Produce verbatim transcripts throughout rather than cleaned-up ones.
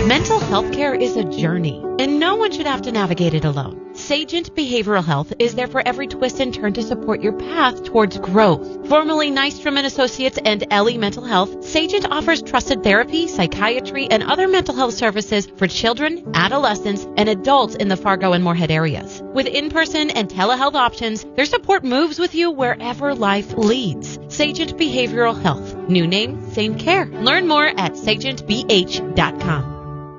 Mental health care is a journey, and no one should have to navigate it alone. Sagent Behavioral Health is there for every twist and turn to support your path towards growth. Formerly Nystrom and Associates and Ellie Mental Health, Sagent offers trusted therapy, psychiatry, and other mental health services for children, adolescents, and adults in the Fargo and Moorhead areas. With in-person and telehealth options, their support moves with you wherever life leads. Sagent Behavioral Health. New name, same care. Learn more at sagent b h dot com.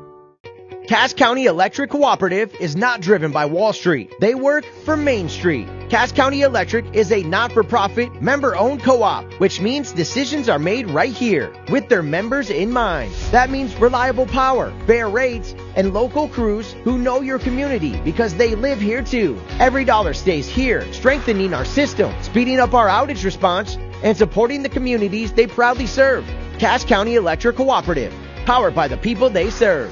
Cass County Electric Cooperative is not driven by Wall Street. They work for Main Street. Cass County Electric is a not-for-profit, member-owned co-op, which means decisions are made right here with their members in mind. That means reliable power, fair rates, and local crews who know your community because they live here too. Every dollar stays here, strengthening our system, speeding up our outage response, and supporting the communities they proudly serve. Cass County Electric Cooperative, powered by the people they serve.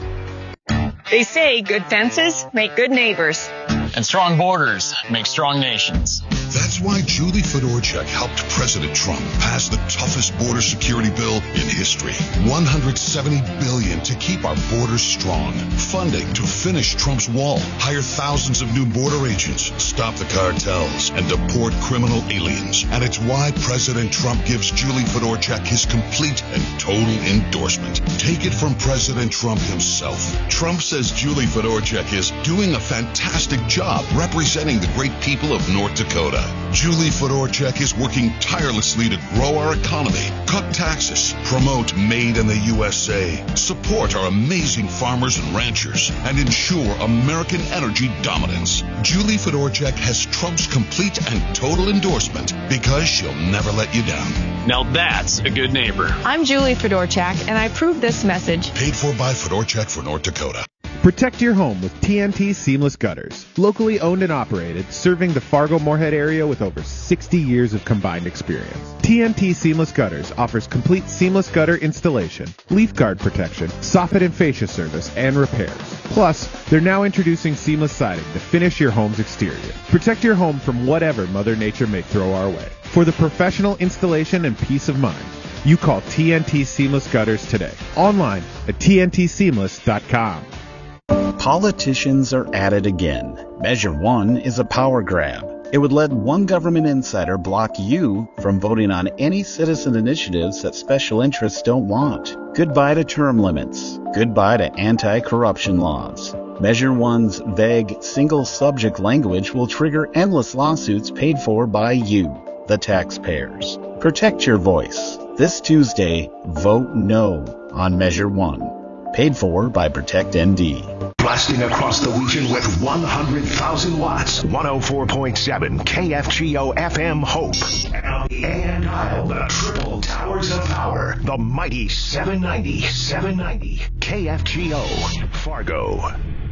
They say good fences make good neighbors. And strong borders make strong nations. That's why Julie Fedorchak helped President Trump pass the toughest border security bill in history. one hundred seventy billion dollars to keep our borders strong. Funding to finish Trump's wall, hire thousands of new border agents, stop the cartels, and deport criminal aliens. And it's why President Trump gives Julie Fedorchak his complete and total endorsement. Take it from President Trump himself. Trump says Julie Fedorchak is doing a fantastic job representing the great people of North Dakota. Julie Fedorchak is working tirelessly to grow our economy, cut taxes, promote Made in the U S A, support our amazing farmers and ranchers, and ensure American energy dominance. Julie Fedorchak has Trump's complete and total endorsement because she'll never let you down. Now that's a good neighbor. I'm Julie Fedorchak, and I approve this message. Paid for by Fedorchak for North Dakota. Protect your home with T N T Seamless Gutters. Locally owned and operated, serving the Fargo-Moorhead area with over sixty years of combined experience. T N T Seamless Gutters offers complete seamless gutter installation, leaf guard protection, soffit and fascia service, and repairs. Plus, they're now introducing seamless siding to finish your home's exterior. Protect your home from whatever Mother Nature may throw our way. For the professional installation and peace of mind, you call T N T Seamless Gutters today. Online at T N T seamless dot com. Politicians are at it again. Measure one is a power grab. It would let one government insider block you from voting on any citizen initiatives that special interests don't want. Goodbye to term limits. Goodbye to anti-corruption laws. Measure one's vague, single-subject language will trigger endless lawsuits paid for by you, the taxpayers. Protect your voice. This Tuesday, vote no on Measure one. Paid for by Protect N D. Blasting across the region with one hundred thousand watts. one oh four point seven K F G O F M Hope. And on the A M dial, the triple towers of power. The mighty seven ninety, seven ninety K F G O Fargo.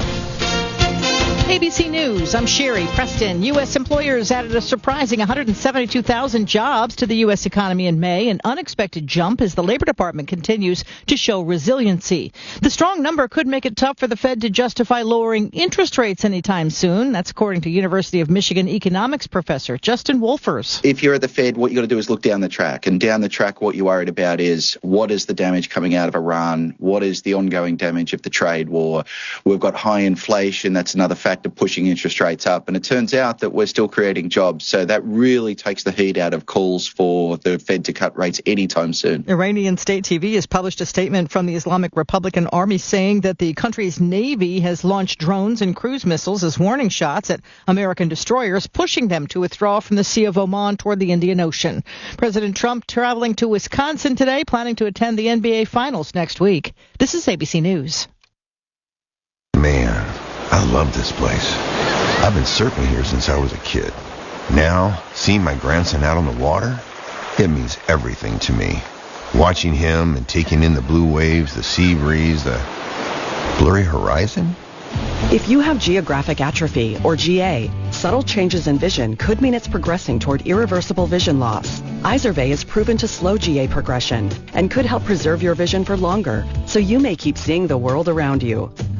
A B C News, I'm Sherry Preston. U S employers added a surprising one hundred seventy-two thousand jobs to the U S economy in May, an unexpected jump as the Labor Department continues to show resiliency. The strong number could make it tough for the Fed to justify lowering interest rates anytime soon. That's according to University of Michigan economics professor Justin Wolfers. If you're at the Fed, what you got to do is look down the track. And down the track, what you're worried about is what is the damage coming out of Iran? What is the ongoing damage of the trade war? We've got high inflation. That's another factor pushing interest rates up. And it turns out that we're still creating jobs. So that really takes the heat out of calls for the Fed to cut rates anytime soon. Iranian state T V has published a statement from the Islamic Republican Army saying that the country's Navy has launched drones and cruise missiles as warning shots at American destroyers, pushing them to withdraw from the Sea of Oman toward the Indian Ocean. President Trump traveling to Wisconsin today, planning to attend the N B A Finals next week. This is A B C News. Man, I love this place. I've been surfing here since I was a kid. Now, seeing my grandson out on the water, it means everything to me. Watching him and taking in the blue waves, the sea breeze, the blurry horizon. If you have geographic atrophy, or G A, subtle changes in vision could mean it's progressing toward irreversible vision loss. Izervay is proven to slow G A progression and could help preserve your vision for longer, so you may keep seeing the world around you.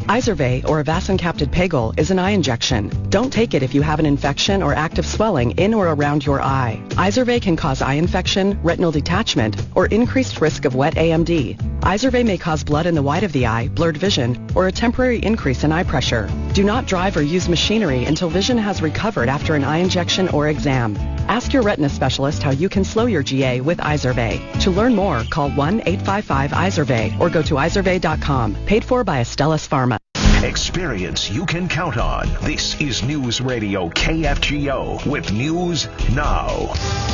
Izervay, or avacincaptad pegol, is an eye injection. Don't take it if you have an infection or active swelling in or around your eye. Izervay can cause eye infection, retinal detachment, or increased risk of wet A M D. Izervay may cause blood in the white of the eye, blurred vision, or a temporary increase in eye pressure. Do not drive or use machinery until vision has recovered after an eye injection or exam. Ask your retina specialist how you can slow your G A with Izervay. To learn more, call one eight five five Izervay or go to izervay dot com. Paid for by Astellas Pharma. Experience you can count on. This is News Radio K F G O with News Now.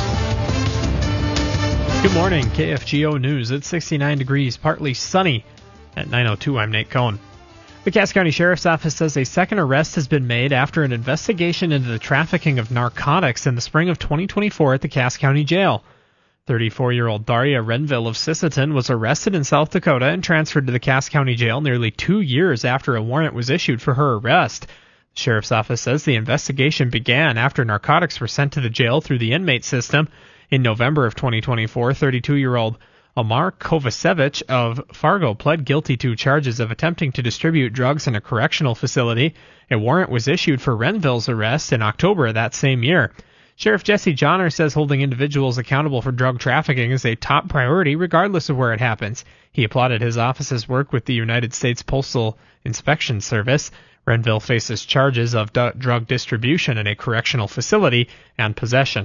Good morning, K F G O News. It's sixty-nine degrees, partly sunny. At nine oh two, I'm Nate Cohn. The Cass County Sheriff's Office says a second arrest has been made after an investigation into the trafficking of narcotics in the spring of twenty twenty-four at the Cass County Jail. thirty-four-year-old Daria Renville of Sisseton was arrested in South Dakota and transferred to the Cass County Jail nearly two years after a warrant was issued for her arrest. The Sheriff's Office says the investigation began after narcotics were sent to the jail through the inmate system. In November of twenty twenty-four, thirty-two-year-old Omar Kovacevic of Fargo pled guilty to charges of attempting to distribute drugs in a correctional facility. A warrant was issued for Renville's arrest in October of that same year. Sheriff Jesse Johnner says holding individuals accountable for drug trafficking is a top priority regardless of where it happens. He applauded his office's work with the United States Postal Inspection Service. Renville faces charges of d- drug distribution in a correctional facility and possession.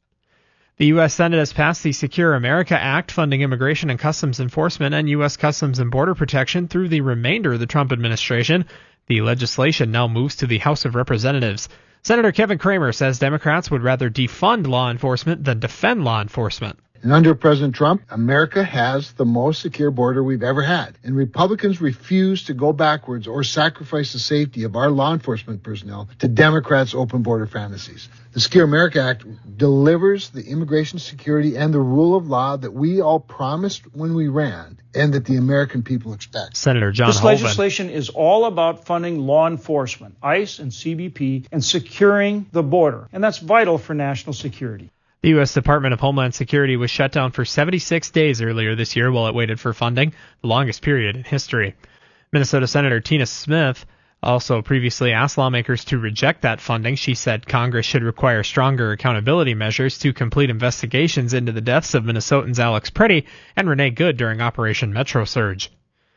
The U S. Senate has passed the Secure America Act, funding immigration and customs enforcement and U S. Customs and Border Protection through the remainder of the Trump administration. The legislation now moves to the House of Representatives. Senator Kevin Cramer says Democrats would rather defund law enforcement than defend law enforcement. And under President Trump, America has the most secure border we've ever had. And Republicans refuse to go backwards or sacrifice the safety of our law enforcement personnel to Democrats' open border fantasies. The Secure America Act delivers the immigration security and the rule of law that we all promised when we ran and that the American people expect. Senator John This Hoeven. legislation is all about funding law enforcement, ICE and C B P, and securing the border. And that's vital for national security. The U S. Department of Homeland Security was shut down for seventy-six days earlier this year while it waited for funding, the longest period in history. Minnesota Senator Tina Smith also previously asked lawmakers to reject that funding. She said Congress should require stronger accountability measures to complete investigations into the deaths of Minnesotans Alex Preddy and Renee Good during Operation Metro Surge.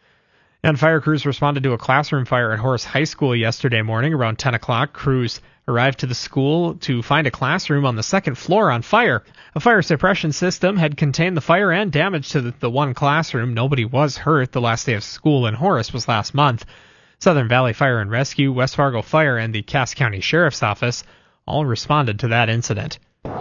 And fire crews responded to a classroom fire at Horace High School yesterday morning around ten o'clock. Crews arrived to the school to find a classroom on the second floor on fire. A fire suppression system had contained the fire and damage to the, the one classroom. Nobody was hurt. The last day of school in Horace was last month. Southern Valley Fire and Rescue, West Fargo Fire, and the Cass County Sheriff's Office all responded to that incident.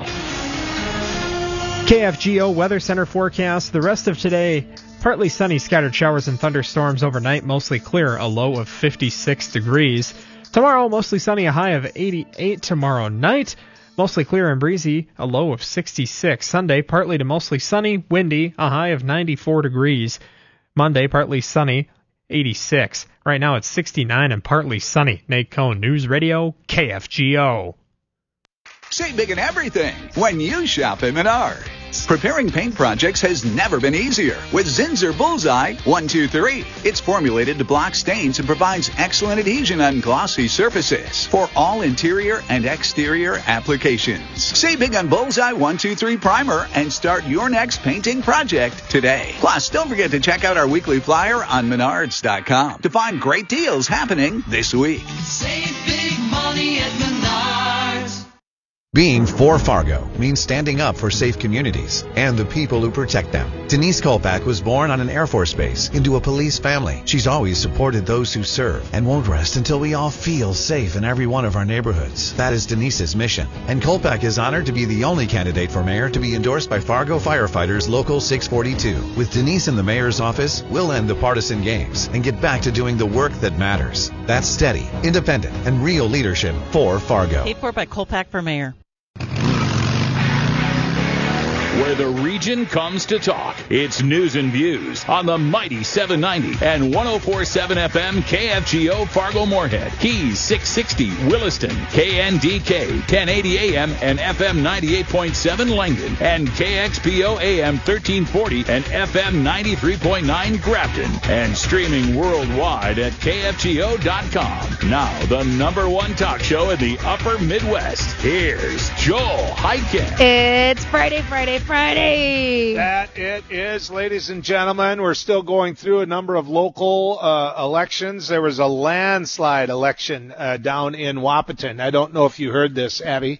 K F G O Weather Center forecast. The rest of today, partly sunny, scattered showers and thunderstorms overnight, mostly clear, a low of fifty-six degrees. Tomorrow, mostly sunny, a high of eighty-eight tomorrow night. Mostly clear and breezy, a low of sixty-six. Sunday, partly to mostly sunny, windy, a high of ninety-four degrees. Monday, partly sunny, eighty-six. Right now it's sixty-nine and partly sunny. Nate Cohn, News Radio, K F G O. Save big in everything when you shop at Menards. Preparing paint projects has never been easier with Zinsser Bullseye one two three. It's formulated to block stains and provides excellent adhesion on glossy surfaces for all interior and exterior applications. Save big on Bullseye one two three Primer and start your next painting project today. Plus, don't forget to check out our weekly flyer on Menards dot com to find great deals happening this week. Save big money at Menards. Being for Fargo means standing up for safe communities and the people who protect them. Denise Kolpak was born on an Air Force base into a police family. She's always supported those who serve and won't rest until we all feel safe in every one of our neighborhoods. That is Denise's mission. And Kolpak is honored to be the only candidate for mayor to be endorsed by Fargo Firefighters Local six forty-two. With Denise in the mayor's office, we'll end the partisan games and get back to doing the work that matters. That's steady, independent, and real leadership for Fargo. Paid for by Kolpak for mayor. where the region comes to talk. It's News and Views on the mighty seven ninety and one oh four point seven F M K F G O Fargo-Moorhead, Keys six sixty Williston, K N D K ten eighty A M and F M ninety-eight point seven Langdon, and K X P O A M thirteen forty and F M ninety-three point nine Grafton, and streaming worldwide at K F G O dot com. Now, the number one talk show in the upper Midwest. Here's Joel Heitkamp. It's Friday, Friday, Friday. That it is, ladies and gentlemen. We're still going through a number of local uh, elections. There was a landslide election uh, down in Wahpeton. I don't know if you heard this, Abby.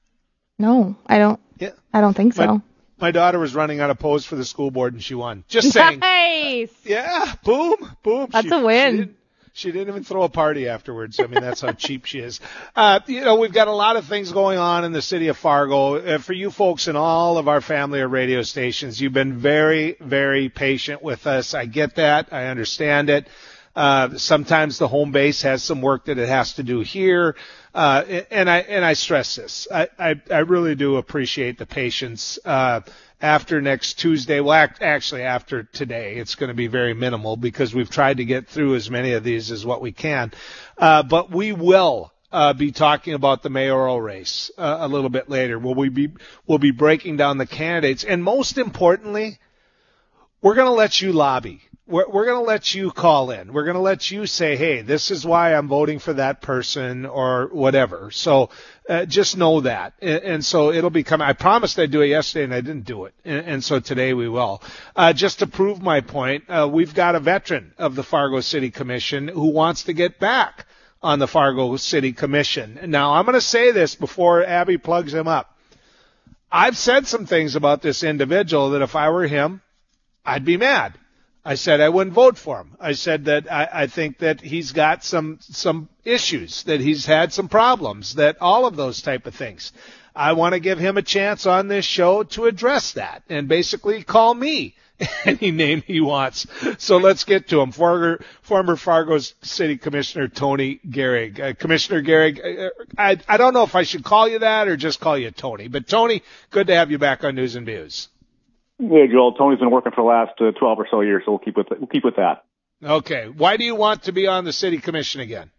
No, I don't. Yeah. I don't think so. My, my daughter was running on a post for the school board, and she won. Just saying. Nice. Yeah, boom, boom. That's she, a win. She didn't, she didn't even throw a party afterwards. I mean, that's how cheap she is. Uh, you know, we've got a lot of things going on in the city of Fargo. Uh, for you folks in all of our family of radio stations, you've been very, very patient with us. I get that. I understand it. Uh, sometimes the home base has some work that it has to do here. Uh, and I, and I stress this. I, I, I really do appreciate the patience. Uh, after next Tuesday, well, act, actually after today, it's going to be very minimal because we've tried to get through as many of these as what we can. Uh, but we will, uh, be talking about the mayoral race, uh, a little bit later. Will we be, we'll be breaking down the candidates. And most importantly, we're going to let you lobby. We're, we're going to let you call in. We're going to let you say, hey, this is why I'm voting for that person or whatever. So uh, just know that. And, and so it'll be coming. I promised I'd do it yesterday, and I didn't do it. And, and so today we will. Uh, just to prove my point, uh, we've got a veteran of the Fargo City Commission who wants to get back on the Fargo City Commission. Now, I'm going to say this before Abby plugs him up. I've said some things about this individual that if I were him, I'd be mad. I said I wouldn't vote for him. I said that I, I think that he's got some some issues, that he's had some problems, that all of those type of things. I want to give him a chance on this show to address that and basically call me any name he wants. So let's get to him. Former, former Fargo City Commissioner Tony Gehrig. Uh, Commissioner Gehrig, I, I don't know if I should call you that or just call you Tony. But Tony, good to have you back on News and Views. Hey, Joel. Tony's been working for the last uh, twelve or so years, so we'll keep with we'll keep with that. Okay. Why do you want to be on the city commission again?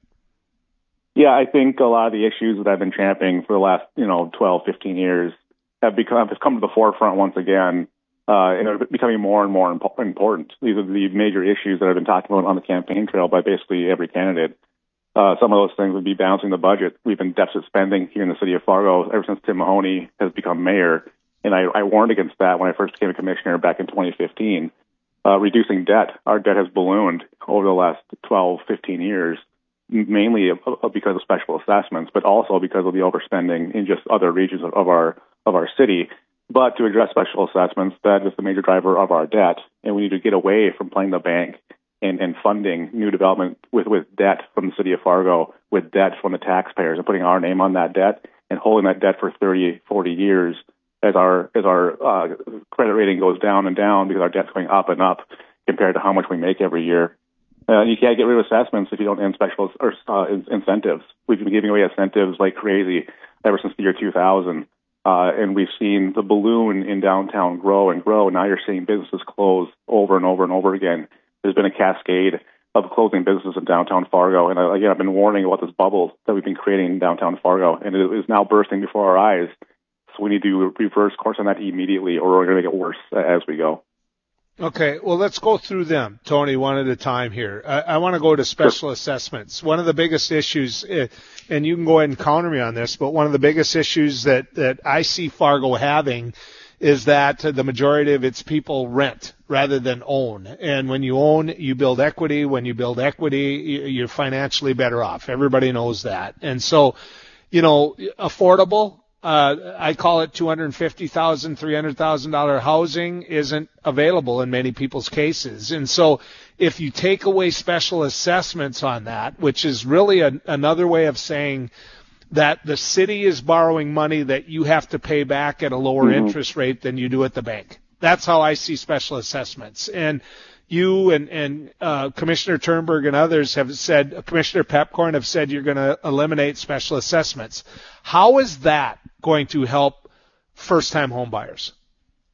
Yeah, I think a lot of the issues that I've been championing for the last, you know, twelve, fifteen years have become have come to the forefront once again, uh, and are becoming more and more impo- important. These are the major issues that I've been talking about on the campaign trail by basically every candidate. Uh, some of those things would be balancing the budget. We've been deficit spending here in the city of Fargo ever since Tim Mahoney has become mayor. And I, I warned against that when I first became a commissioner back in twenty fifteen. Uh, reducing debt. Our debt has ballooned over the last twelve, fifteen years, mainly because of special assessments, but also because of the overspending in just other regions of, of our of our city. But to address special assessments, that is the major driver of our debt, and we need to get away from playing the bank and, and funding new development with, with debt from the city of Fargo, with debt from the taxpayers, and putting our name on that debt and holding that debt for thirty, forty years. As our as our uh, credit rating goes down and down because our debt's going up and up compared to how much we make every year. Uh, you can't get rid of assessments if you don't end special or uh, incentives. We've been giving away incentives like crazy ever since the year two thousand, uh, and we've seen the balloon in downtown grow and grow. Now you're seeing businesses close over and over and over again. There's been a cascade of closing businesses in downtown Fargo, and uh, again, I've been warning about this bubble that we've been creating in downtown Fargo, and it is now bursting before our eyes. We need to reverse course on that immediately, or we're going to get worse as we go. Okay, well, let's go through them, Tony, one at a time here. I, I want to go to special sure. assessments. One of the biggest issues, and you can go ahead and counter me on this, but one of the biggest issues that, that I see Fargo having is that the majority of its people rent rather than own. And when you own, you build equity. When you build equity, you're financially better off. Everybody knows that. And so, you know, affordable, Uh, I call it two hundred fifty thousand dollars, three hundred thousand dollars housing isn't available in many people's cases. And so if you take away special assessments on that, which is really a, another way of saying that the city is borrowing money that you have to pay back at a lower mm-hmm. interest rate than you do at the bank. That's how I see special assessments. And you and, and uh, Commissioner Turnberg and others have said, Commissioner Pepcorn have said you're going to eliminate special assessments. How is that going to help first-time home buyers?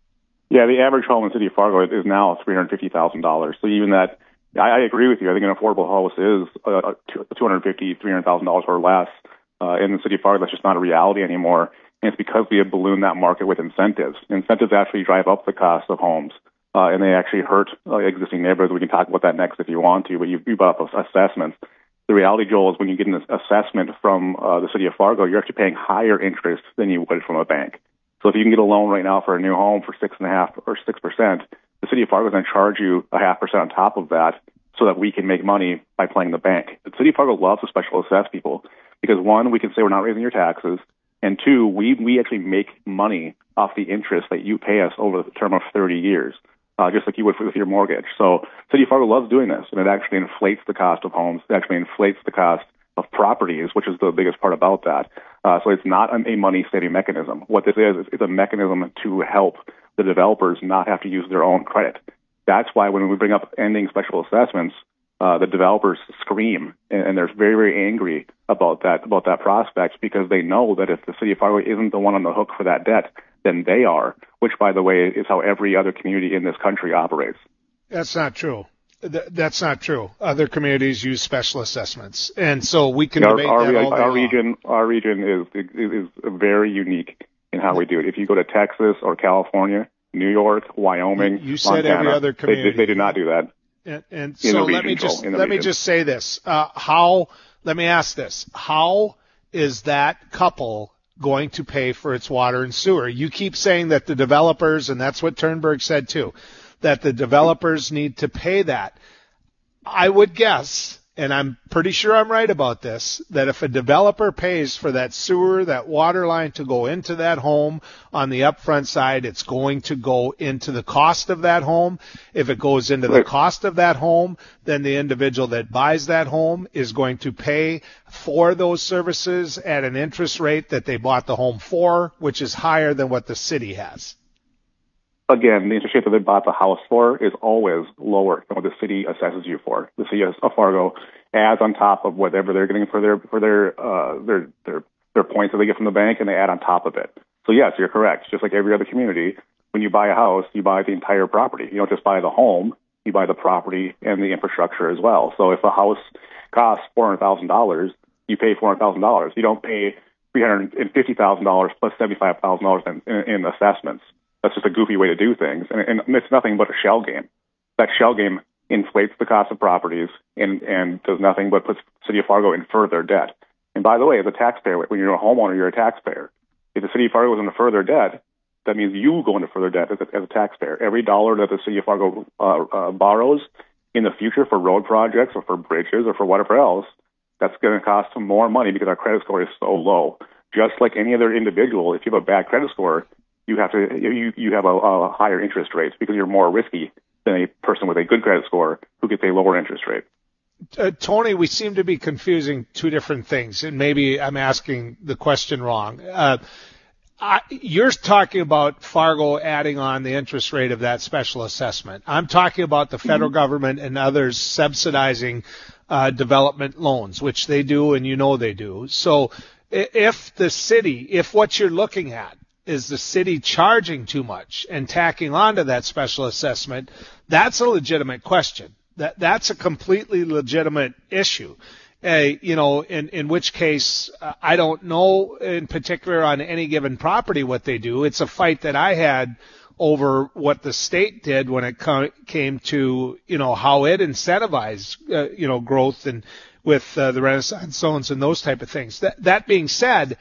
Yeah, the average home in the city of Fargo is now three hundred fifty thousand dollars. So even that, I, I agree with you. I think an affordable house is uh, two hundred fifty thousand dollars, three hundred thousand dollars or less. Uh, in the city of Fargo, that's just not a reality anymore. And it's because we have ballooned that market with incentives. Incentives actually drive up the cost of homes, uh, and they actually hurt uh, existing neighborhoods. We can talk about that next if you want to, but you, you brought up assessments. The reality, Joel, is when you get an assessment from uh, the city of Fargo, you're actually paying higher interest than you would from a bank. So if you can get a loan right now for a new home for six and a half or six percent, the city of Fargo is going to charge you a half percent on top of that, so that we can make money by playing the bank. The city of Fargo loves to special assess people because one, we can say we're not raising your taxes, and two, we we actually make money off the interest that you pay us over the term of thirty years, uh, just like you would with your mortgage. So city of Fargo loves doing this, and it actually inflates the cost of homes. It actually inflates the cost of properties, which is the biggest part about that. Uh, so it's not a money-saving mechanism. What this is, is it's a mechanism to help the developers not have to use their own credit. That's why when we bring up ending special assessments, uh, the developers scream, and, and they're very, very angry about that about that prospect, because they know that if the city of Fargo isn't the one on the hook for that debt, then they are, which, by the way, is how every other community in this country operates. That's not true. Th- that's not true. Other communities use special assessments, and so we can our, debate our, that all day our long. region, our region is, is is very unique in how we do it. If you go to Texas or California, New York, Wyoming, You said Montana, every other community. They, they do not do that. And, and In so the let me region, just Joel, in the let me region. just say this: uh, how? Let me ask this: how is that couple going to pay for its water and sewer? You keep saying that the developers, and that's what Turnberg said too, that the developers need to pay that. I would guess, and I'm pretty sure I'm right about this, that if a developer pays for that sewer, that water line to go into that home on the upfront side, it's going to go into the cost of that home. If it goes into the cost of that home, then the individual that buys that home is going to pay for those services at an interest rate that they bought the home for, which is higher than what the city has. Again, the interest rate that they bought the house for is always lower than what the city assesses you for. The city of Fargo adds on top of whatever they're getting for their for their uh, their their their points that they get from the bank, and they add on top of it. So yes, you're correct. Just like every other community, when you buy a house, you buy the entire property. You don't just buy the home; you buy the property and the infrastructure as well. So if a house costs four hundred thousand dollars, you pay four hundred thousand dollars. You don't pay three hundred and fifty thousand dollars plus seventy five thousand dollars in, in, in assessments. That's just a goofy way to do things, and, and it's nothing but a shell game. That shell game inflates the cost of properties and, and does nothing but puts City of Fargo in further debt. And by the way, as a taxpayer, when you're a homeowner, you're a taxpayer. If the City of Fargo goes into further debt, that means you go into further debt as a, as a taxpayer. Every dollar that the City of Fargo uh, uh, borrows in the future for road projects or for bridges or for whatever else, that's going to cost them more money because our credit score is so low. Just like any other individual, if you have a bad credit score, you have to you you have a, a higher interest rate because you're more risky than a person with a good credit score who gets a lower interest rate. Uh, Tony, we seem to be confusing two different things, and maybe I'm asking the question wrong. Uh, I, you're talking about Fargo adding on the interest rate of that special assessment. I'm talking about the federal mm-hmm. government and others subsidizing uh, development loans, which they do, and you know they do. So if the city, if what you're looking at is the city charging too much and tacking onto that special assessment, that's a legitimate question. That that's a completely legitimate issue. Uh, you know, in, in which case, uh, I don't know in particular on any given property what they do. It's a fight that I had over what the state did when it co- came to, you know, how it incentivized, uh, you know, growth and with uh, the Renaissance zones and those type of things. That, that being said,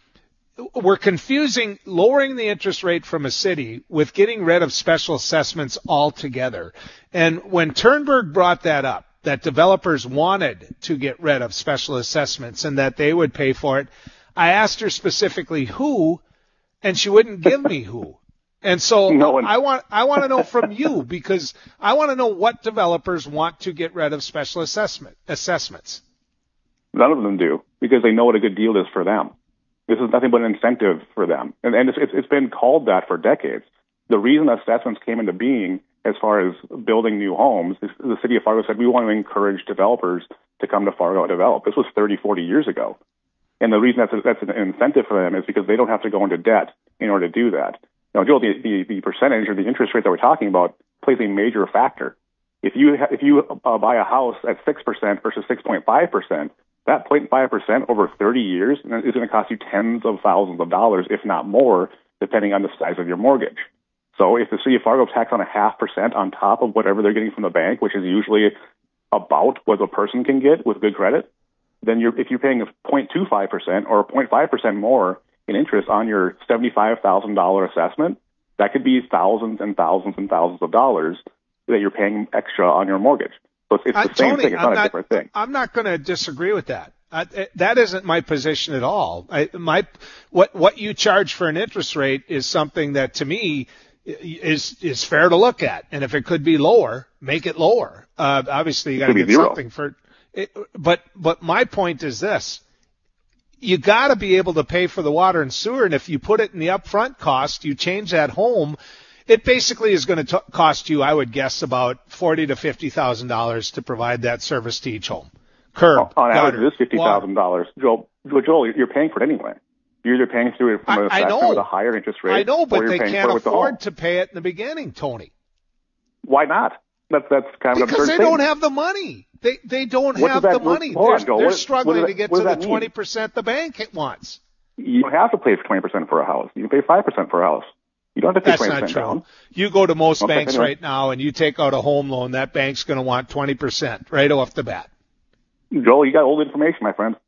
we're confusing lowering the interest rate from a city with getting rid of special assessments altogether. And when Turnberg brought that up, that developers wanted to get rid of special assessments and that they would pay for it, I asked her specifically who, and she wouldn't give me who. And so no one... I want I want to know from you, because I want to know what developers want to get rid of special assessment assessments. None of them do, because they know what a good deal is for them. This is nothing but an incentive for them. And, and it's, it's been called that for decades. The reason assessments came into being as far as building new homes is the city of Fargo said, we want to encourage developers to come to Fargo and develop. This was thirty, forty years ago. And the reason that's, a, that's an incentive for them is because they don't have to go into debt in order to do that. know, Joe, the, the, the percentage or the interest rate that we're talking about plays a major factor. If you ha- if you uh, buy a house at six percent versus six point five percent, that zero point five percent over thirty years is going to cost you tens of thousands of dollars, if not more, depending on the size of your mortgage. So if the city of Fargo tacks on a half percent on top of whatever they're getting from the bank, which is usually about what a person can get with good credit, then you're, if you're paying a zero point two five percent or zero point five percent more in interest on your seventy-five thousand dollars assessment, that could be thousands and thousands and thousands of dollars that you're paying extra on your mortgage. So it's, it's the I, same Tony, thing. It's I'm not, not a different thing. I'm not going to disagree with that. I, that isn't my position at all. I, my what what you charge for an interest rate is something that to me is is fair to look at, and if it could be lower, make it lower. Uh, obviously, you got to get zero. something for it. But but my point is this: you got to be able to pay for the water and sewer, and if you put it in the upfront cost, you change that home. It basically is going to cost you, I would guess, about forty to fifty thousand dollars to provide that service to each home. Curb, on gutter, average, it is fifty thousand dollars. Joel, Joel, you're paying for it anyway. You're either paying through it from a I, I know. with a higher interest rate. I know, but or you're they paying can't for it with the afford home. to pay it in the beginning, Tony. Why not? That's that's kind of an Because absurd they thing. don't have the money. They they don't What have does the that- money. hold They're, on, Joel. they're What- what struggling does to that- get what to does the that mean? twenty percent the bank wants. You don't have to pay for twenty percent for a house. You can pay five percent for a house. You don't have to pay That's twenty not percent true. down. You go to most Okay, banks anyway. right now and you take out a home loan, that bank's going to want twenty percent right off the bat. Joel, you got old information, my friend.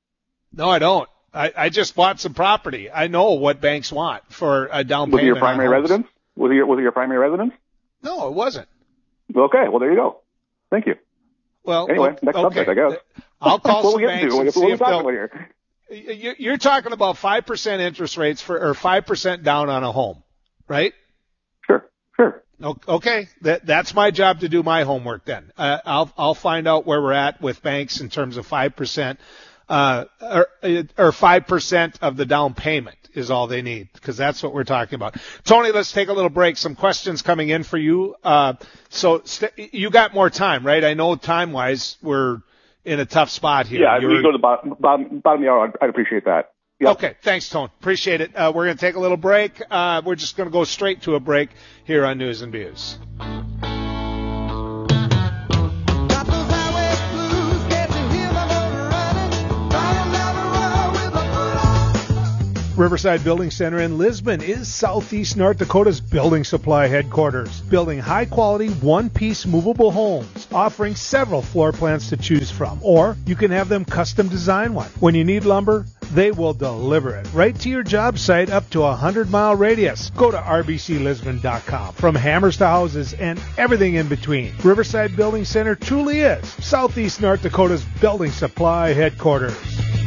No, I don't. I, I just bought some property. I know what banks want for a down Was it payment. your primary on homes. residence? Was it your, was it your primary residence? No, it wasn't. Okay, well, there you go. Thank you. Well, Anyway, okay. next subject, I guess. I'll call what some we get banks to? and What see are we if talking they'll. about here? You- You're talking about five percent interest rates for, or five percent down on a home, right? Sure, sure. Okay, that that's my job to do my homework. Then uh, I'll I'll find out where we're at with banks in terms of five percent, uh, or or five percent of the down payment is all they need, because that's what we're talking about. Tony, let's take a little break. Some questions coming in for you. Uh, so st- you got more time, right? I know time wise we're in a tough spot here. Yeah, if You're- we go to the bottom, bottom, bottom of the hour, I'd, I'd appreciate that. Yep. Okay, thanks, Tone. Appreciate it. Uh, we're going to take a little break. Uh, we're just going to go straight to a break here on News and Views. Riverside Building Center in Lisbon is Southeast North Dakota's building supply headquarters, building high-quality, one-piece movable homes, offering several floor plans to choose from, or you can have them custom design one. When you need lumber, they will deliver it right to your job site up to a hundred-mile radius. Go to r b c lisbon dot com. From hammers to houses and everything in between, Riverside Building Center truly is Southeast North Dakota's building supply headquarters.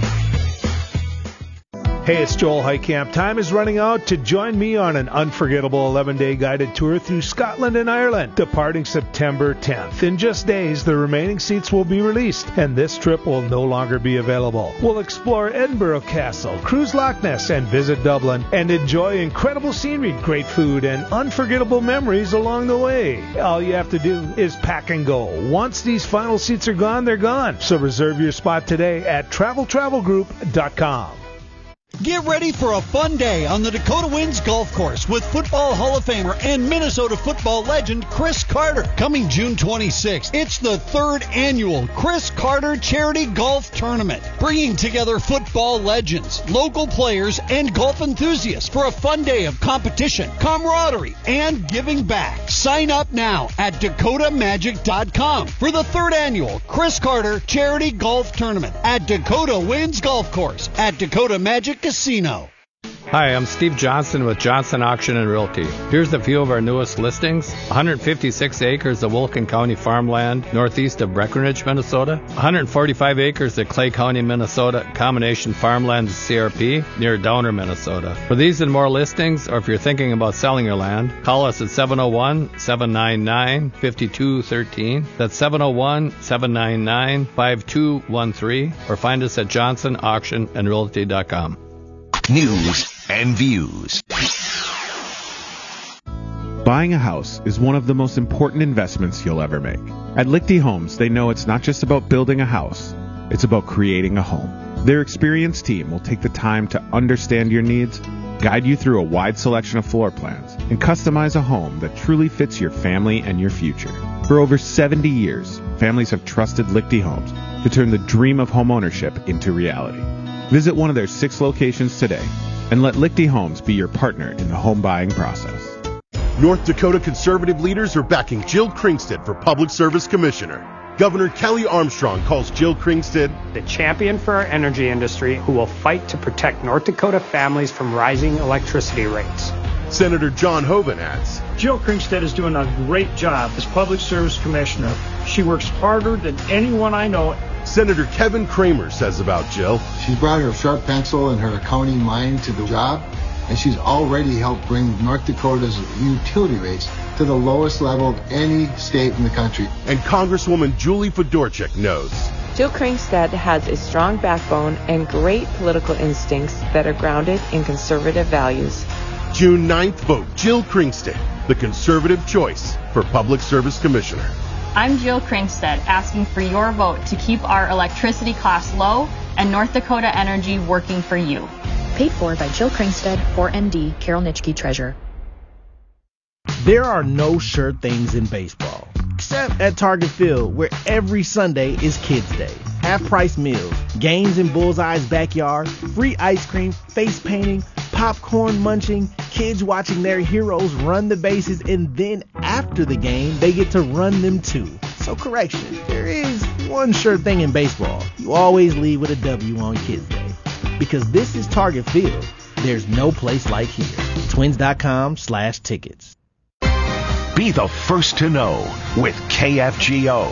Hey, it's Joel Heitkamp. Time is running out to join me on an unforgettable eleven-day guided tour through Scotland and Ireland, departing September tenth. In just days, the remaining seats will be released, and this trip will no longer be available. We'll explore Edinburgh Castle, cruise Loch Ness, and visit Dublin, and enjoy incredible scenery, great food, and unforgettable memories along the way. All you have to do is pack and go. Once these final seats are gone, they're gone. So reserve your spot today at travel travel group dot com. Get ready for a fun day on the Dakota Winds Golf Course with Football Hall of Famer and Minnesota football legend Chris Carter. Coming June twenty-sixth, it's the third annual Chris Carter Charity Golf Tournament, bringing together football legends, local players, and golf enthusiasts for a fun day of competition, camaraderie, and giving back. Sign up now at dakota magic dot com for the third annual Chris Carter Charity Golf Tournament at Dakota Winds Golf Course at Dakota Magic Casino. Hi, I'm Steve Johnson with Johnson Auction and Realty. Here's a few of our newest listings. one hundred fifty-six acres of Wilkin County farmland northeast of Breckenridge, Minnesota. one hundred forty-five acres of Clay County, Minnesota, combination farmland C R P near Downer, Minnesota. For these and more listings, or if you're thinking about selling your land, call us at seven oh one, seven nine nine, five two one three. That's seven oh one, seven nine nine, five two one three, or find us at johnson auction and realty dot com. News and Views. Buying a house is one of the most important investments you'll ever make. At Lichty Homes, they know it's not just about building a house, it's about creating a home. Their experienced team will take the time to understand your needs guide you through a wide selection of floor plans, and customize a home that truly fits your family and your future. For over seventy years, families have trusted Lichty Homes to turn the dream of homeownership into reality. Visit one of their six locations today and let Lichty Homes be your partner in the home buying process. North Dakota conservative leaders are backing Jill Kringstad for Public Service Commissioner. Governor Kelly Armstrong calls Jill Kringstad the champion for our energy industry who will fight to protect North Dakota families from rising electricity rates. Senator John Hoeven adds, Jill Kringstad is doing a great job as Public Service Commissioner. She works harder than anyone I know. Senator Kevin Kramer says about Jill, She's brought her sharp pencil and her accounting mind to the job, and she's already helped bring North Dakota's utility rates to the lowest level of any state in the country. And Congresswoman Julie Fedorchak knows. Jill Kringstad has a strong backbone and great political instincts that are grounded in conservative values. June ninth, vote Jill Kringstad, the conservative choice for Public Service Commissioner. I'm Jill Kringstad, asking for your vote to keep our electricity costs low and North Dakota Energy working for you. Paid for by Jill Kringstad, four N D, Carol Nitschke, Treasurer. There are no sure things in baseball, except at Target Field, where every Sunday is Kids Day. Half-price meals, games in Bullseye's backyard, free ice cream, face painting, popcorn munching, kids watching their heroes run the bases, and then after the game, they get to run them too. So correction, there is one sure thing in baseball. You always leave with a W on Kids Day. Because this is Target Field, there's no place like here. Twins.com slash tickets. Be the first to know with K F G O.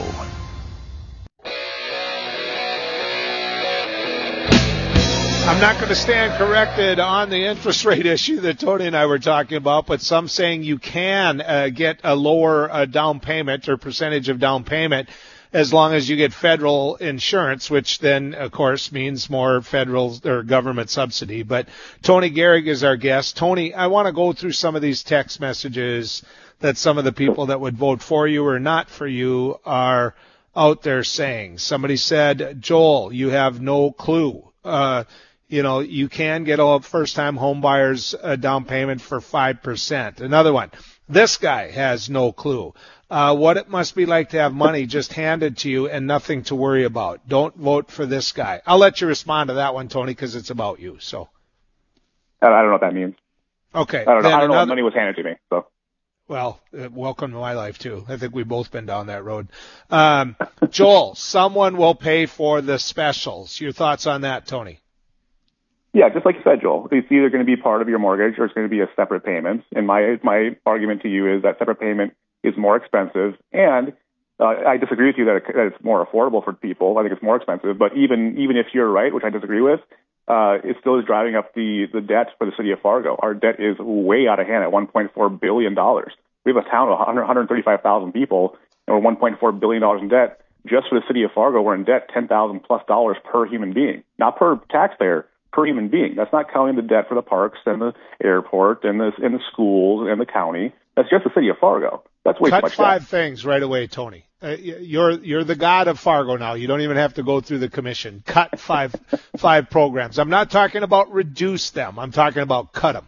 I'm not going to stand corrected on the interest rate issue that Tony and I were talking about, but some saying you can uh, get a lower uh, down payment or percentage of down payment as long as you get federal insurance, which then, of course, means more federal or government subsidy. But Tony Gehrig is our guest. Tony, I want to go through some of these text messages that some of the people that would vote for you or not for you are out there saying. Somebody said, Joel, you have no clue. Uh, you know, you can get a first-time home buyers a down payment for five percent. Another one, this guy has no clue. Uh, what it must be like to have money just handed to you and nothing to worry about. Don't vote for this guy. I'll let you respond to that one, Tony, because it's about you. So, I don't know what that means. Okay. I don't know. I don't know another, what money was handed to me. So. Well, uh, welcome to my life, too. I think we've both been down that road. Um, Joel, someone will pay for the specials. Your thoughts on that, Tony? Yeah, just like you said, Joel, it's either going to be part of your mortgage or it's going to be a separate payment. And my my argument to you is that separate payment is more expensive. And uh, I disagree with you that, it, that it's more affordable for people. I think it's more expensive. But even even if you're right, which I disagree with, uh, it still is driving up the, the debt for the city of Fargo. Our debt is way out of hand at one point four billion dollars. We have a town of one hundred thirty-five thousand people, and we're one point four billion dollars in debt. Just for the city of Fargo, we're in debt ten thousand plus dollars per human being, not per taxpayer, per human being. That's not counting the debt for the parks and the airport and the and the schools and the county. That's just the city of Fargo. That's way Cut too much five debt. things right away, Tony. Uh, you're you're the god of Fargo now. You don't even have to go through the commission. Cut five five programs. I'm not talking about reduce them. I'm talking about cut them.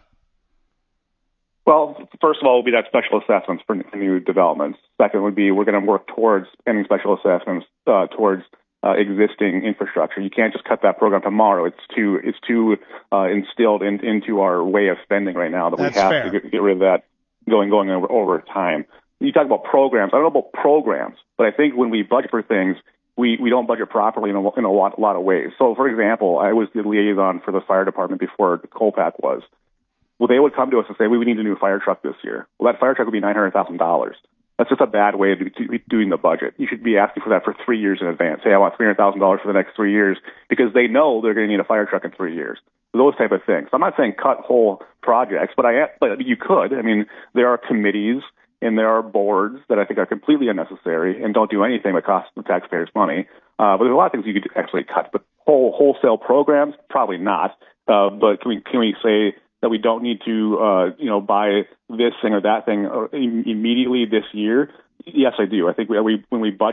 Well, first of all, would be that special assessments for new developments. Second would be we're going to work towards ending special assessments uh, towards uh, existing infrastructure. You can't just cut that program tomorrow. It's too it's too uh, instilled in, into our way of spending right now that That's we have fair. to get, get rid of that going going over, over time. You talk about programs. I don't know about programs, but I think when we budget for things, we, we don't budget properly in a, in a lot, lot of ways. So, for example, I was the liaison for the fire department before Colpack was. Well, they would come to us and say, we need a new fire truck this year. Well, that fire truck would be nine hundred thousand dollars. That's just a bad way of doing the budget. You should be asking for that for three years in advance. Say, I want three hundred thousand dollars for the next three years because they know they're going to need a fire truck in three years. Those type of things. So I'm not saying cut whole projects, but I but you could. I mean, there are committees and there are boards that I think are completely unnecessary and don't do anything but cost the taxpayers money. Uh, but there's a lot of things you could actually cut. But whole wholesale programs, probably not. Uh, but can we can we say that we don't need to, uh, you know, buy this thing or that thing immediately this year? Yes, I do. I think we, we when we budget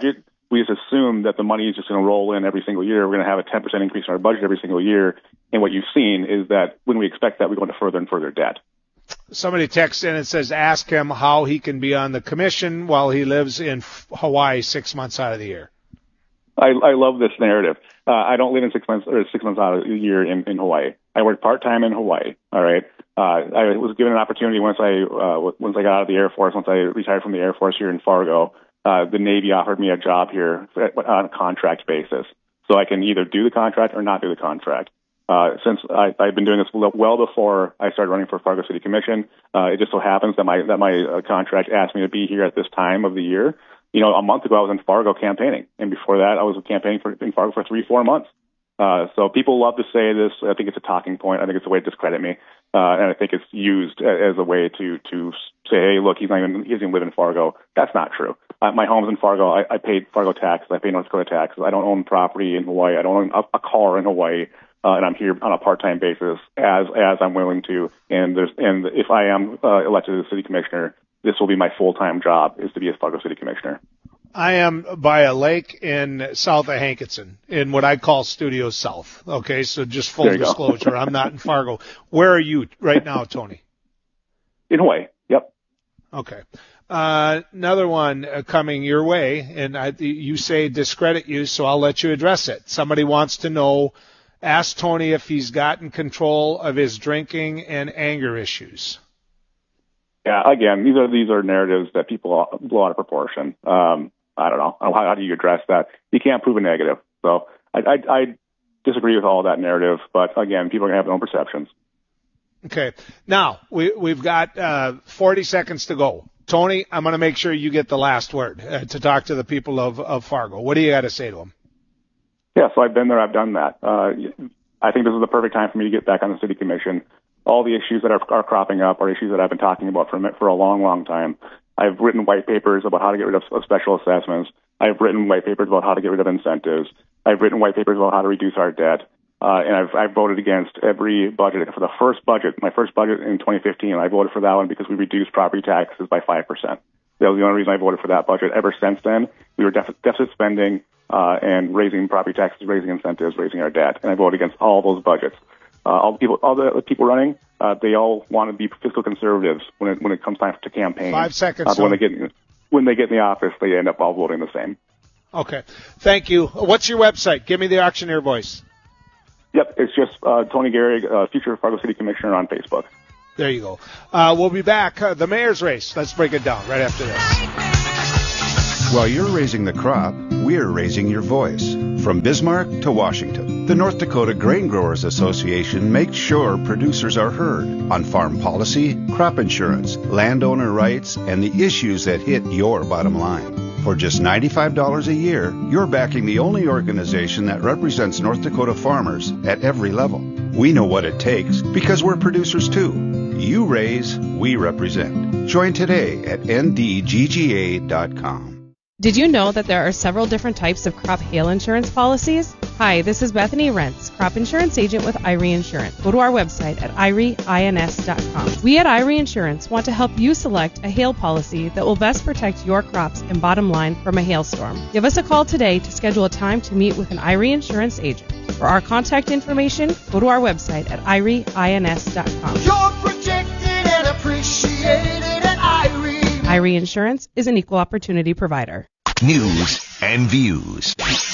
we just assume that the money is just going to roll in every single year. We're going to have a ten percent increase in our budget every single year. And what you've seen is that when we expect that, we go into further and further debt. Somebody texts in and says, ask him how he can be on the commission while he lives in Hawaii six months out of the year. I, I love this narrative. Uh, I don't live in six months or six months out of the year in, in Hawaii. I work part-time in Hawaii. All right. Uh, I was given an opportunity once I, uh, once I got out of the Air Force, once I retired from the Air Force here in Fargo, uh, the Navy offered me a job here on a contract basis. So I can either do the contract or not do the contract. Uh, since I, I've been doing this well before I started running for Fargo City Commission, uh, it just so happens that my, that my uh, contract asked me to be here at this time of the year. You know, a month ago I was in Fargo campaigning, and before that I was campaigning for, in Fargo for three, four months. Uh, so people love to say this. I think it's a talking point. I think it's a way to discredit me. Uh, and I think it's used as a way to, to say, hey, look, he's not even, he doesn't even live in Fargo. That's not true. Uh, my home's in Fargo. I, I paid Fargo taxes. I pay North Dakota taxes. I don't own property in Hawaii. I don't own a, a car in Hawaii. Uh, and I'm here on a part-time basis as, as I'm willing to. And there's, and if I am, uh, elected as a city commissioner, this will be my full-time job, is to be a Fargo City Commissioner. I am by a lake in south of Hankinson, in what I call Studio South. Okay, so just full disclosure, I'm not in Fargo. Where are you right now, Tony? In Hawaii, yep. Okay. Uh, another one uh, coming your way, and I, you say discredit you, so I'll let you address it. Somebody wants to know, ask Tony if he's gotten control of his drinking and anger issues. Yeah, again, these are these are narratives that people blow out of proportion. Um, I don't know. How, how do you address that? You can't prove a negative. So I, I, I disagree with all that narrative. But again, people are going to have their own perceptions. Okay. Now, we, we've got uh, forty seconds to go. Tony, I'm going to make sure you get the last word uh, to talk to the people of, of Fargo. What do you got to say to them? Yeah, so I've been there. I've done that. Uh, I think this is the perfect time for me to get back on the city commission. All the issues that are, are cropping up are issues that I've been talking about for, for a long, long time. I've written white papers about how to get rid of, of special assessments. I've written white papers about how to get rid of incentives. I've written white papers about how to reduce our debt. Uh, and I've, I've voted against every budget. For the first budget, my first budget in twenty fifteen, I voted for that one because we reduced property taxes by five percent. That was the only reason I voted for that budget. Ever since then, we were deficit, deficit spending uh, and raising property taxes, raising incentives, raising our debt. And I voted against all those budgets. Uh, all the people, all the people running, uh, they all want to be fiscal conservatives when it when it comes time to campaign. Five seconds. Uh, when they get when they get in the office, they end up all voting the same. Okay, thank you. What's your website? Give me the auctioneer voice. Yep, it's just uh, Tony Gehrig, uh, future Fargo City Commissioner on Facebook. There you go. Uh, we'll be back. Uh, the mayor's race. Let's break it down right after this. While you're raising the crop, we're raising your voice. From Bismarck to Washington, the North Dakota Grain Growers Association makes sure producers are heard on farm policy, crop insurance, landowner rights, and the issues that hit your bottom line. For just ninety-five dollars a year, you're backing the only organization that represents North Dakota farmers at every level. We know what it takes because we're producers too. You raise, we represent. Join today at N D G G A dot com. Did you know that there are several different types of crop hail insurance policies? Hi, this is Bethany Rentz, crop insurance agent with Irie Insurance. Go to our website at irie ins dot com. We at Irie Insurance want to help you select a hail policy that will best protect your crops and bottom line from a hailstorm. Give us a call today to schedule a time to meet with an Irie Insurance agent. For our contact information, go to our website at irie ins dot com. You're protected and appreciated at Irie. Irie Insurance is an equal opportunity provider. News and views.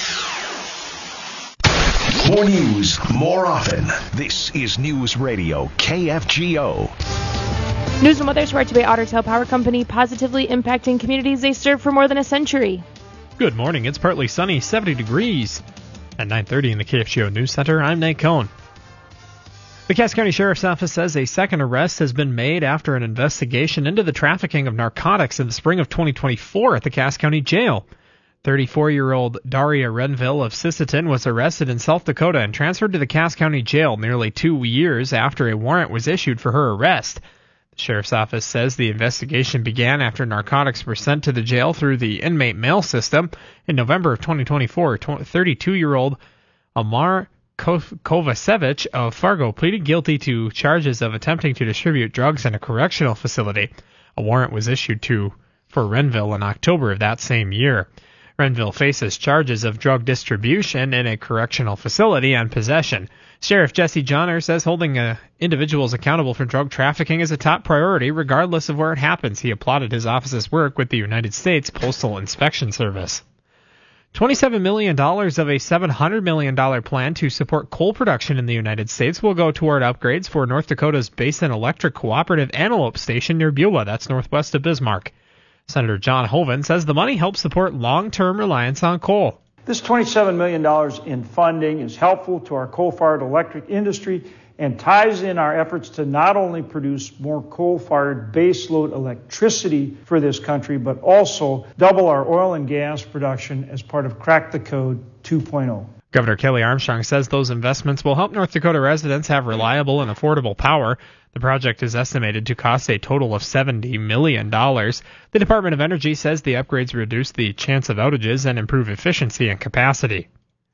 More news, more often. This is News Radio K F G O. News and weather brought to you by Otter Tail Power Company, positively impacting communities they serve for more than a century. Good morning. It's partly sunny, seventy degrees. At nine thirty in the K F G O News Center, I'm Nate Cohn. The Cass County Sheriff's Office says a second arrest has been made after an investigation into the trafficking of narcotics in the spring of twenty twenty-four at the Cass County Jail. thirty-four-year-old Daria Renville of Sisseton was arrested in South Dakota and transferred to the Cass County Jail nearly two years after a warrant was issued for her arrest. The Sheriff's Office says the investigation began after narcotics were sent to the jail through the inmate mail system. In November of twenty twenty-four, thirty-two-year-old Amar Kovacevic of Fargo pleaded guilty to charges of attempting to distribute drugs in a correctional facility. A warrant was issued to for Renville in October of that same year. Renville faces charges of drug distribution in a correctional facility and possession. Sheriff Jesse Johnner says holding uh, individuals accountable for drug trafficking is a top priority regardless of where it happens. He applauded his office's work with the United States Postal Inspection Service. twenty-seven million dollars of a seven hundred million dollars plan to support coal production in the United States will go toward upgrades for North Dakota's Basin Electric Cooperative Antelope Station near Beulah, that's northwest of Bismarck. Senator John Hoeven says the money helps support long-term reliance on coal. This twenty-seven million dollars in funding is helpful to our coal-fired electric industry and ties in our efforts to not only produce more coal-fired baseload electricity for this country, but also double our oil and gas production as part of Crack the Code two point oh. Governor Kelly Armstrong says those investments will help North Dakota residents have reliable and affordable power. The project is estimated to cost a total of seventy million dollars. The Department of Energy says the upgrades reduce the chance of outages and improve efficiency and capacity.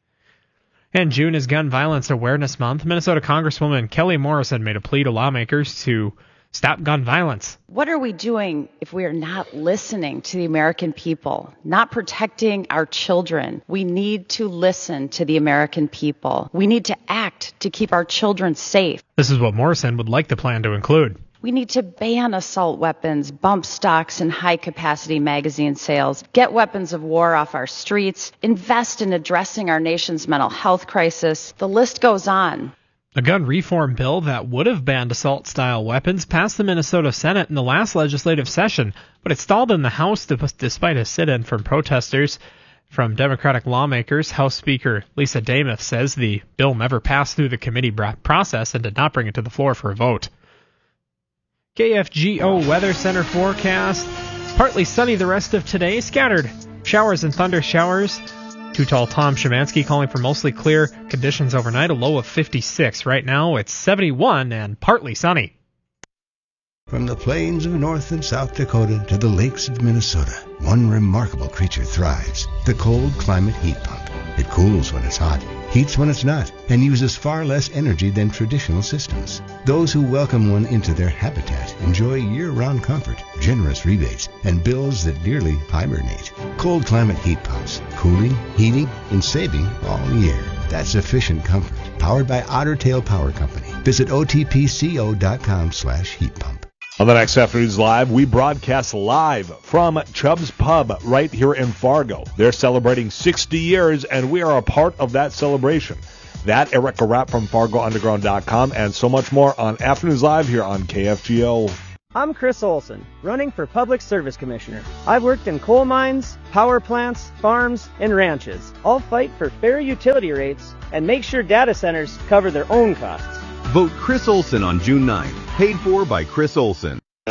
And June is Gun Violence Awareness Month. Minnesota Congresswoman Kelly Morrison made a plea to lawmakers to stop gun violence. What are we doing if we are not listening to the American people, not protecting our children? We need to listen to the American people. We need to act to keep our children safe. This is what Morrison would like the plan to include. We need to ban assault weapons, bump stocks and high-capacity magazine sales, get weapons of war off our streets, invest in addressing our nation's mental health crisis. The list goes on. A gun reform bill that would have banned assault-style weapons passed the Minnesota Senate in the last legislative session, but it stalled in the House despite a sit-in from protesters. From Democratic lawmakers, House Speaker Lisa Damoth says the bill never passed through the committee process and did not bring it to the floor for a vote. K F G O Weather Center forecast. Partly sunny the rest of today. Scattered showers and thunder showers. Too Tall Tom Szymanski calling for mostly clear conditions overnight. A low of fifty-six. Right now it's seventy-one and partly sunny. From the plains of North and South Dakota to the lakes of Minnesota, one remarkable creature thrives. The cold climate heat pump. It cools when it's hot, heats when it's not, and uses far less energy than traditional systems. Those who welcome one into their habitat enjoy year-round comfort, generous rebates, and bills that nearly hibernate. Cold climate heat pumps, cooling, heating, and saving all year. That's efficient comfort, powered by Otter Tail Power Company. Visit O T P C O dot com slash heat pump. On the next Afternoons Live, we broadcast live from Chubb's Pub right here in Fargo. They're celebrating sixty years, and we are a part of that celebration. That, Erica Rapp from Fargo Underground dot com, and so much more on Afternoons Live here on K F G O. I'm Chris Olson, running for Public Service Commissioner. I've worked in coal mines, power plants, farms, and ranches. I'll fight for fair utility rates and make sure data centers cover their own costs. Vote Chris Olson on June ninth. Paid for by Chris Olson. The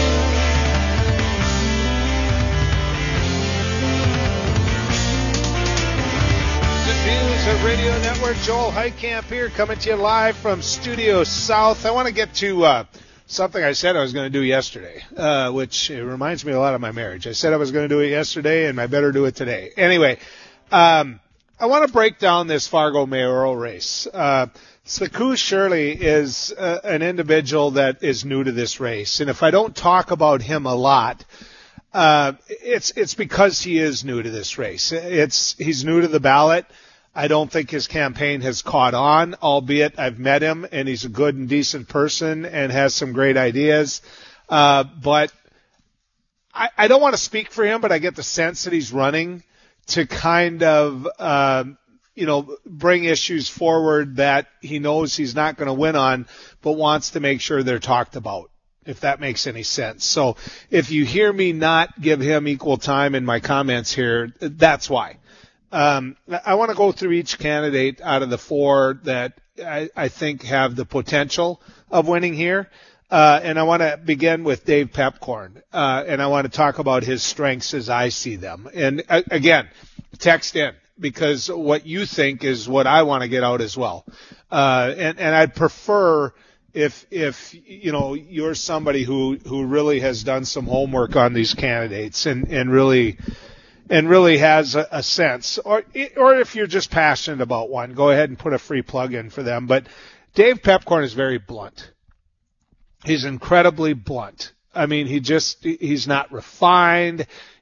News Radio Network, Joel Heitkamp here, coming to you live from Studio South. I want to get to uh, something I said I was going to do yesterday, uh, which it reminds me a lot of my marriage. I said I was going to do it yesterday, and I better do it today. Anyway, um, I want to break down this Fargo mayoral race. Uh, Saku Shirley is uh, an individual that is new to this race, and if I don't talk about him a lot, uh, it's it's because he is new to this race. It's he's new to the ballot. I don't think his campaign has caught on, albeit I've met him, and he's a good and decent person and has some great ideas. Uh, but I, I don't want to speak for him, but I get the sense that he's running to kind of uh, you know, bring issues forward that he knows he's not going to win on, but wants to make sure they're talked about, if that makes any sense. So if you hear me not give him equal time in my comments here, that's why. Um, I want to go through each candidate out of the four that I, I think have the potential of winning here. Uh, and I want to begin with Dave Pepcorn, uh, and I want to talk about his strengths as I see them. And uh, again, text in, because what you think is what I want to get out as well. Uh, and, and I'd prefer if, if, you know, you're somebody who, who really has done some homework on these candidates and, and really, and really has a, a sense, or, or if you're just passionate about one, go ahead and put a free plug in for them. But Dave Pepcorn is very blunt. He's incredibly blunt. I mean, he just, he's not refined.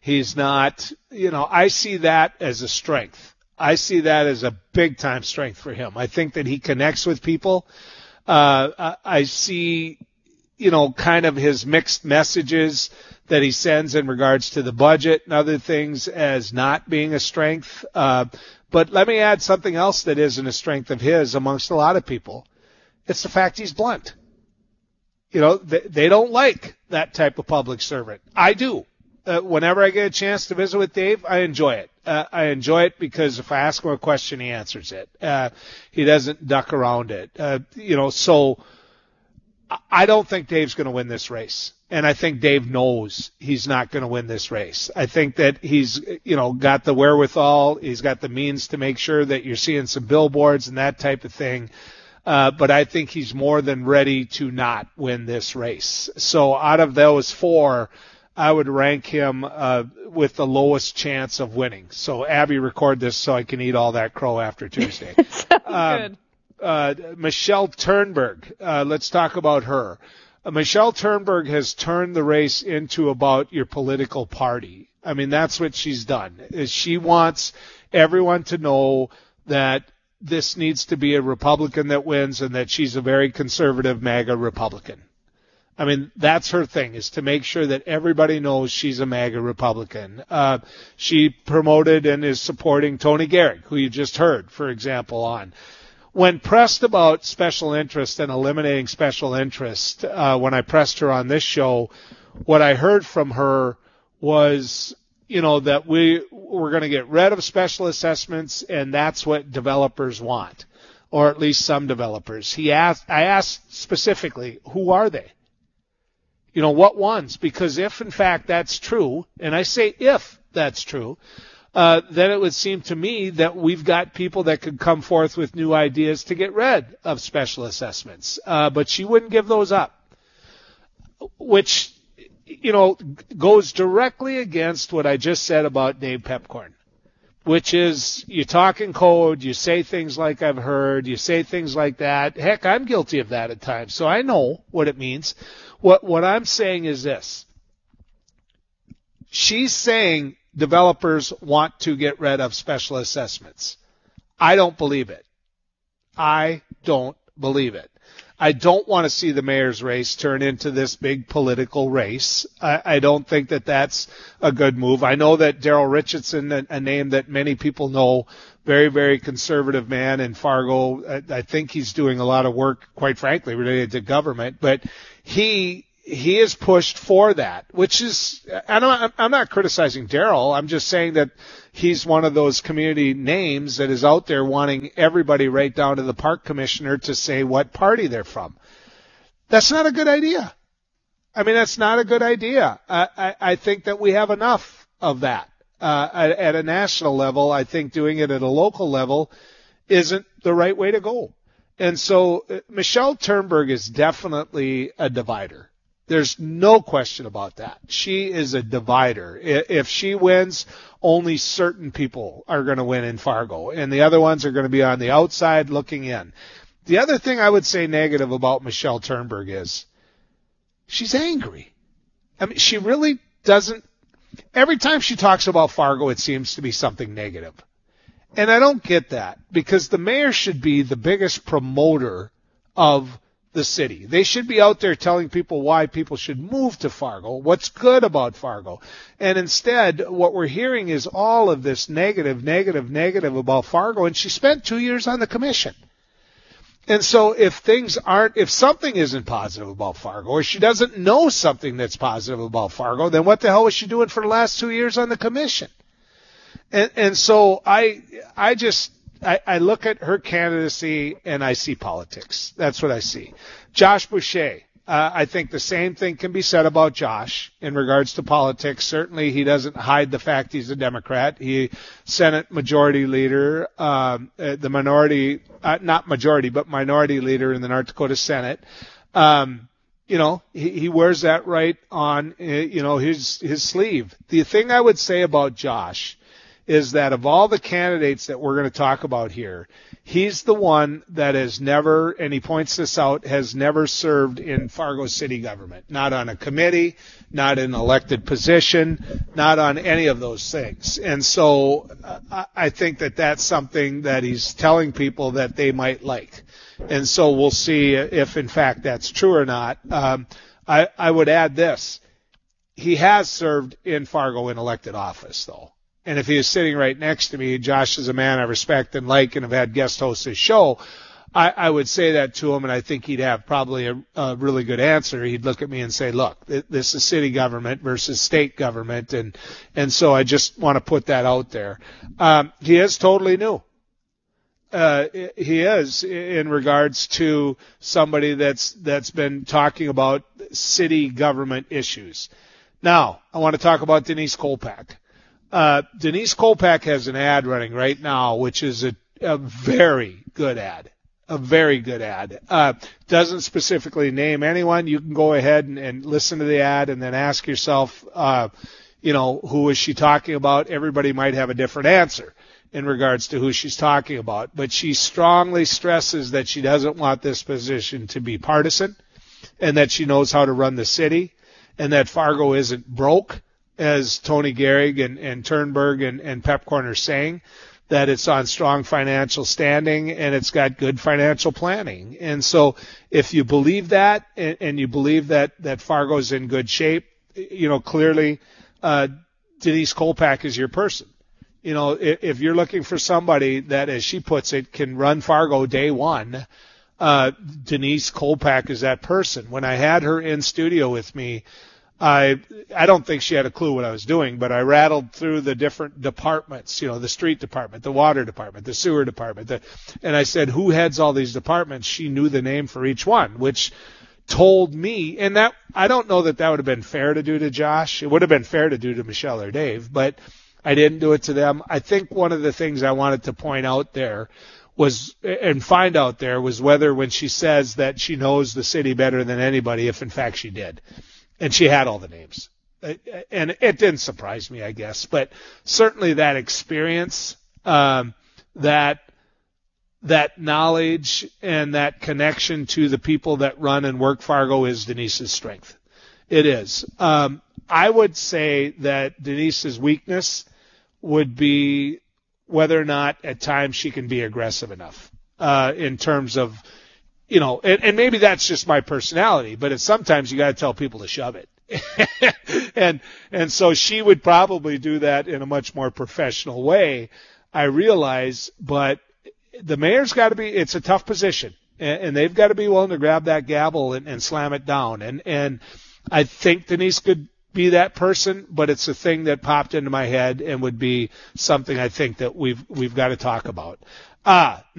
He's not, you know, I see that as a strength. I see that as a big-time strength for him. I think that he connects with people. Uh, I see, you know, kind of his mixed messages that he sends in regards to the budget and other things as not being a strength. Uh, but let me add something else that isn't a strength of his amongst a lot of people. It's the fact he's blunt. You know, they, they don't like that type of public servant. I do. Uh, whenever I get a chance to visit with Dave, I enjoy it. Uh, I enjoy it because if I ask him a question, he answers it. Uh, he doesn't duck around it. Uh, you know, so I don't think Dave's going to win this race. And I think Dave knows he's not going to win this race. I think that he's, you know, got the wherewithal. He's got the means to make sure that you're seeing some billboards and that type of thing. Uh, but I think he's more than ready to not win this race. So out of those four, I would rank him uh, with the lowest chance of winning. So, Abby, record this so I can eat all that crow after Tuesday. Sounds um, good. Uh, Michelle Turnberg, uh, let's talk about her. Uh, Michelle Turnberg has turned the race into about your political party. I mean, that's what she's done. Is she wants everyone to know that this needs to be a Republican that wins and that she's a very conservative MAGA Republican. I mean, that's her thing, is to make sure that everybody knows she's a MAGA Republican. Uh, she promoted and is supporting Tony Gehrig, who you just heard, for example, on. When pressed about special interest and eliminating special interest, uh, when I pressed her on this show, what I heard from her was, you know, that we, we're going to get rid of special assessments, and that's what developers want, or at least some developers. He asked, I asked specifically, who are they? You know, what ones? Because if, in fact, that's true, and I say if that's true, uh, then it would seem to me that we've got people that could come forth with new ideas to get rid of special assessments. Uh, but she wouldn't give those up, which, you know, goes directly against what I just said about Dave Pepcorn, which is you talk in code, you say things like I've heard, you say things like that. Heck, I'm guilty of that at times, so I know what it means. What what I'm saying is this. She's saying developers want to get rid of special assessments. I don't believe it. I don't believe it. I don't want to see the mayor's race turn into this big political race. I, I don't think that that's a good move. I know that Daryl Richardson, a, a name that many people know, very, very conservative man in Fargo. I, I think he's doing a lot of work, quite frankly, related to government. But he he is pushed for that, which is, I don't, I'm not criticizing Daryl. I'm just saying that he's one of those community names that is out there wanting everybody right down to the park commissioner to say what party they're from. That's not a good idea. I mean, that's not a good idea. I, I, I think that we have enough of that. Uh, at, at a national level, I think doing it at a local level isn't the right way to go. And so uh, Michelle Turnberg is definitely a divider. There's no question about that. She is a divider. If she wins, only certain people are going to win in Fargo, and the other ones are going to be on the outside looking in. The other thing I would say negative about Michelle Turnberg is she's angry. I mean, she really doesn't. Every time she talks about Fargo, it seems to be something negative. And I don't get that, because the mayor should be the biggest promoter of the city. They should be out there telling people why people should move to Fargo, what's good about Fargo. And instead, what we're hearing is all of this negative, negative, negative about Fargo, and she spent two years on the commission. And so if things aren't, if something isn't positive about Fargo, or she doesn't know something that's positive about Fargo, then what the hell was she doing for the last two years on the commission? And, and so I, I just, I, I look at her candidacy and I see politics. That's what I see. Josh Boucher. Uh, I think the same thing can be said about Josh in regards to politics. Certainly, he doesn't hide the fact he's a Democrat. He Senate Majority Leader, um, uh, the minority, uh, not majority, but minority leader in the North Dakota Senate. Um, you know, he, he wears that right on, uh, you know, his his sleeve. The thing I would say about Josh is that of all the candidates that we're going to talk about here, he's the one that has never, and he points this out, has never served in Fargo city government, not on a committee, not in an elected position, not on any of those things. And so uh, I think that that's something that he's telling people that they might like. And so we'll see if, in fact, that's true or not. Um, I, I would add this. He has served in Fargo in elected office, though. And if he is sitting right next to me, Josh is a man I respect and like and have had guest host his show, I, I would say that to him, and I think he'd have probably a, a really good answer. He'd look at me and say, look, th- this is city government versus state government, and and so I just want to put that out there. Um, he is totally new. Uh, he is in regards to somebody that's that's been talking about city government issues. Now, I want to talk about Denise Kolpak. Uh, Denise Kolpak has an ad running right now, which is a, a very good ad, a very good ad. Uh, doesn't specifically name anyone. You can go ahead and, and listen to the ad and then ask yourself, uh, you know, who is she talking about? Everybody might have a different answer in regards to who she's talking about, but she strongly stresses that she doesn't want this position to be partisan and that she knows how to run the city and that Fargo isn't broke, as Tony Gehrig and, and Turnberg and, and Pepcorn are saying, that it's on strong financial standing and it's got good financial planning. And so if you believe that and, and you believe that, that Fargo's in good shape, you know, clearly uh, Denise Kolpak is your person. You know, if, if you're looking for somebody that, as she puts it, can run Fargo day one, uh, Denise Kolpak is that person. When I had her in studio with me, I I don't think she had a clue what I was doing, but I rattled through the different departments, you know, the street department, the water department, the sewer department, the, and I said, who heads all these departments? She knew the name for each one, which told me, and that I don't know that that would have been fair to do to Josh. It would have been fair to do to Michelle or Dave, but I didn't do it to them. I think one of the things I wanted to point out there was, and find out there, was whether when she says that she knows the city better than anybody, if in fact she did. And she had all the names. And it didn't surprise me, I guess. But certainly that experience, um, that that knowledge and that connection to the people that run and work Fargo is Denise's strength. It is. Um, I would say that Denise's weakness would be whether or not at times she can be aggressive enough uh, in terms of, you know, and, and maybe that's just my personality, but it's sometimes you got to tell people to shove it. and and so she would probably do that in a much more professional way, I realize, but the mayor's got to be, it's a tough position, and, and they've got to be willing to grab that gavel and, and slam it down. And, and I think Denise could be that person, but it's a thing that popped into my head and would be something I think that we've we've got to talk about. Ah.